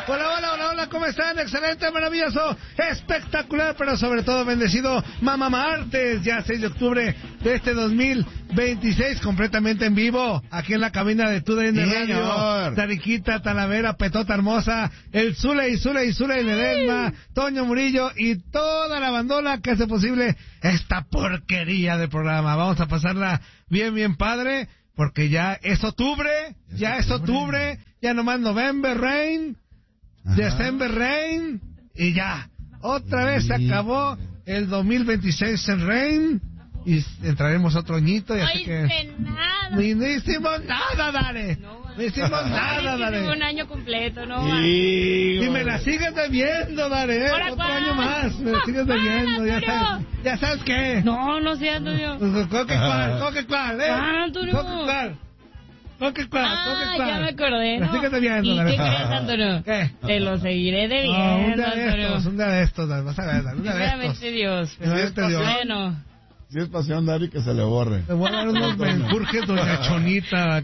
Hola, ¿cómo están? Excelente, maravilloso, espectacular, pero sobre todo bendecido Mamá Martes, ya 6 de octubre de este 2026, completamente en vivo, aquí en la cabina de TUDN Radio. Tariquita, Talavera, Petota Hermosa, el Zule y Ledesma, Toño Murillo y toda la bandola que hace posible esta porquería de programa. Vamos a pasarla bien padre, porque ya es octubre, ya nomás November Rain, December Rain, y ya, otra vez se acabó el 2026 en Rain, y entraremos otro añito, y así que... No hicimos nada, Dale. No hicimos nada, Dale. Un año completo, ¿no? Y me la sigues debiendo, Dale, otro año más, me la sigues debiendo, ya sabes qué. No sé, Antonio. ¿Coque cuál, Antonio. ¿Coque cuál? Ya me acordé, ¿no? Me sigues debiendo, ¿Y Dale. qué crees, Antonio? ¿Qué? Te lo seguiré debiendo, Antonio. Un día de estos, vas a ver, un día de estos. Primeramente Dios. Bueno. Si es pasión, Dari, que se le borre. Te voy a dar unos menjurjes, doña Chonita.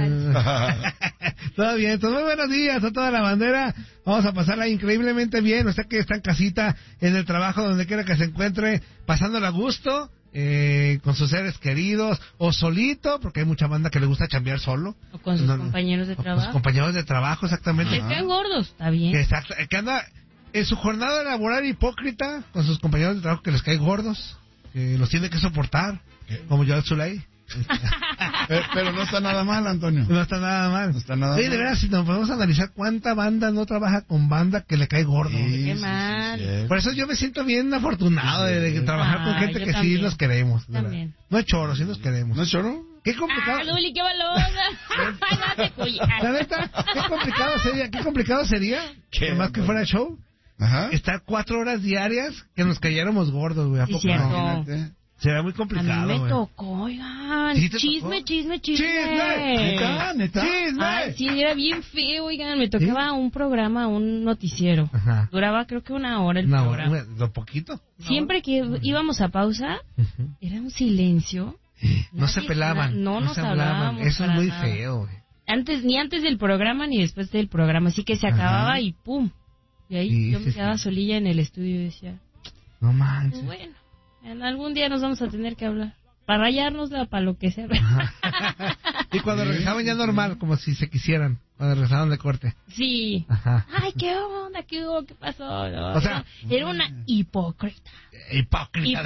Todo bien, muy buenos días a toda la bandera. Vamos a pasarla increíblemente bien. Usted que está en casita, en el trabajo, donde quiera que se encuentre, pasándola a gusto, con sus seres queridos, o solito, porque hay mucha banda que le gusta chambear solo. O con sus compañeros de trabajo. Con sus compañeros de trabajo, exactamente. Que están gordos, está bien. Exacto, que anda en su jornada laboral hipócrita, con sus compañeros de trabajo que les caen gordos. Que los tiene que soportar, como yo al Zuley. Pero no está nada mal, Antonio. No está nada mal. De verdad, si nos podemos analizar cuánta banda no trabaja con banda que le cae gordo. Qué mal. Por eso yo me siento bien afortunado de trabajar con gente que también. Sí nos queremos. No es choro, sí nos queremos. ¿No es choro? Qué complicado. Luli, qué balosa. La neta, qué complicado sería, más que fuera show. Ajá. Estar 4 horas diarias que nos cayéramos gordos, güey. ¿A poco no? Será muy complicado. A mí me güey. tocó, oigan. ¿Sí Chisme. ¿Neta? Ay, sí, era bien feo, oigan. Me tocaba un programa, un noticiero. Ajá. Duraba creo que 1 hora el programa. ¿Lo poquito? Siempre que íbamos a pausa, era un silencio. No se pelaban. No se hablaban. Eso es muy feo, güey. Ni antes del programa ni después del programa. Así que se acababa y pum. Y ahí yo me quedaba solilla en el estudio y decía, no manches. Pues bueno, en algún día nos vamos a tener que hablar. Para rayárnosla, para lo que sea. Y cuando regresaban ya normal, como si se quisieran, cuando regresaban de corte. Sí. Ajá. Ay, ¿qué onda? ¿Qué hubo? ¿Qué pasó? No, o sea, era una hipócrita. Hipócrita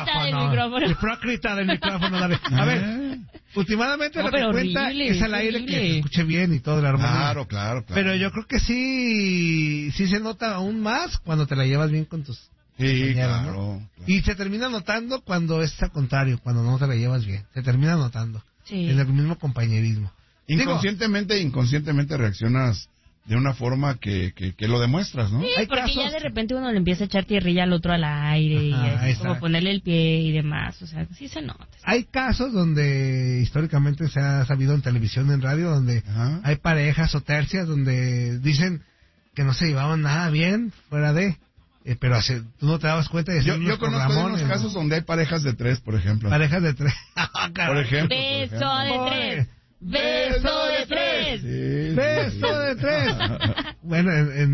del micrófono. Dale. A ver, últimamente lo que cuenta es al aire que se escuche bien y todo el armonía. Claro. Pero yo creo que sí se nota aún más cuando te la llevas bien con tus compañeros, ¿no? Y se termina notando cuando es al contrario, cuando no te la llevas bien. Se termina notando en el mismo compañerismo. Inconscientemente reaccionas de una forma que lo demuestras, ¿no? Sí, porque ya de repente uno le empieza a echar tierrilla al otro al aire y así como ponerle el pie y demás, o sea, sí se nota. Hay casos donde históricamente se ha sabido en televisión, en radio, donde hay parejas o tercias donde dicen que no se llevaban nada bien fuera de... pero tú no te dabas cuenta de yo conozco unos casos donde hay parejas de 3, por ejemplo. Parejas de 3. Por ejemplo. Beso de 3. Beso de 3. Sí, beso de 3. Bueno,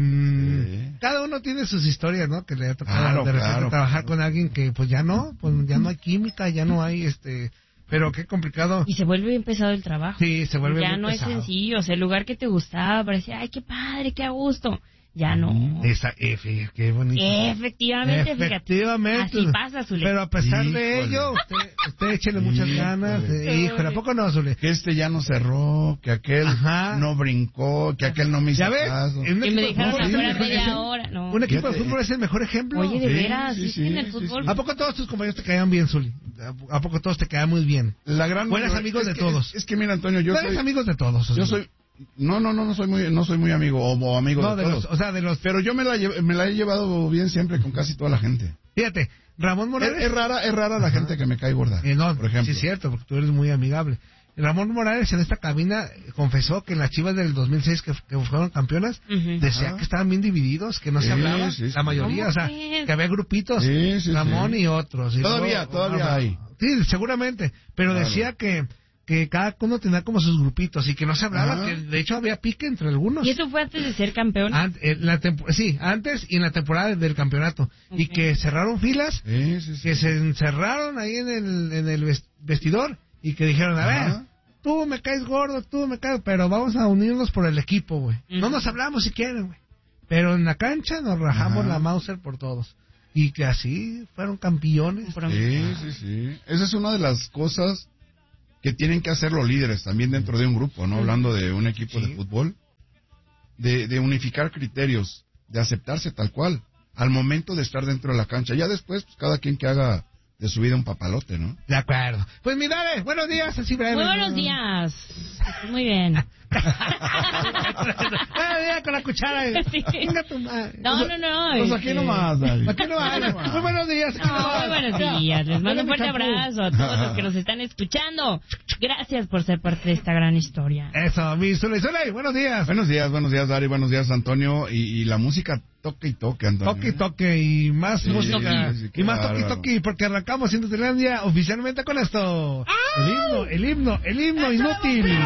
cada uno tiene sus historias, ¿no? Que le ha tocado de repente trabajar con alguien que pues ya no hay química, ya no hay pero qué complicado. Y se vuelve bien pesado el trabajo. Sí, se vuelve bien pesado. Ya no es sencillo, o sea, el lugar que te gustaba parecía, ay, qué padre, qué a gusto. Ya no. Qué bonito. Efectivamente, fíjate. Así pasa, Zule. Pero a pesar de ello, usted échele muchas ganas. Híjole, ¿a poco no, Zule? Que ya no cerró, que aquel no brincó, que aquel no me hizo caso. Que me dejaron afuera media hora. No. Un equipo de fútbol es el mejor ejemplo. Oye, de veras, sí, en el fútbol. ¿A poco todos tus compañeros te caían bien, Zuli? ¿A poco todos te caían muy bien? Buenos amigos de todos. Es que mira, Antonio, yo soy... amigos de todos. Yo soy... No soy muy amigo o amigo de todos. Pero yo me la he llevado bien siempre con casi toda la gente. Fíjate, Ramón Morales... Es rara la gente que me cae gorda, por ejemplo. Sí, es cierto, porque tú eres muy amigable. Ramón Morales en esta cabina confesó que en las Chivas del 2006 que fueron campeonas, decía que estaban bien divididos, que no se hablaba, la mayoría, o sea, que había grupitos, Ramón y otros. Y todavía hay. Sí, seguramente, pero decía que que cada uno tenía como sus grupitos y que no se hablaba, que de hecho había pique entre algunos. ¿Y eso fue antes de ser campeón? Sí, antes y en la temporada del campeonato. Okay. Y que cerraron filas, que se encerraron ahí en el vestidor y que dijeron, a ver, tú me caes gordo, pero vamos a unirnos por el equipo, güey. No nos hablamos si quieren, güey. Pero en la cancha nos rajamos la Mauser por todos. Y que así fueron campeones. Sí. Esa es una de las cosas que tienen que hacer los líderes también dentro de un grupo, ¿no? Hablando de un equipo de fútbol, de unificar criterios, de aceptarse tal cual, al momento de estar dentro de la cancha. Ya después, pues cada quien que haga de su vida un papalote, ¿no? De acuerdo. Pues mira, buenos días, así breve. Muy buenos días. Muy bien. Con la cuchara. Sí. No. Pues aquí nomás, Dari. Aquí nomás. Muy buenos días. Muy buenos días. Les mando un fuerte abrazo a todos los que nos están escuchando. Gracias por ser parte de esta gran historia. Eso, mi Zuley, buenos días. Buenos días, Dari. Buenos días, Antonio. Y la música toque, Antonio. Toque y más música. Sí, y más toque, porque arrancamos Sintonía oficialmente con esto. El himno inútil.